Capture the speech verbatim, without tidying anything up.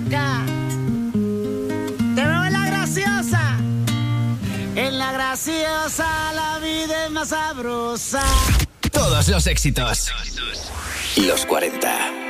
loca. Te veo en la graciosa. En la graciosa la vida es más sabrosa. Todos los éxitos. Los cuarenta.